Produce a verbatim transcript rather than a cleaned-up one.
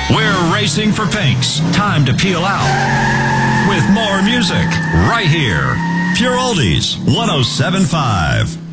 We're racing for pinks. Time to peel out. With more music right here. Pure Oldies, one oh seven point five.